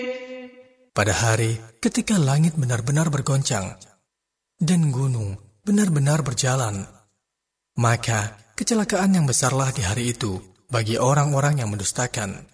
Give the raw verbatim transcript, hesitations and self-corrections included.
Pada hari ketika langit benar-benar bergoncang dan gunung benar-benar berjalan, maka kecelakaan yang besarlah di hari itu bagi orang-orang yang mendustakan.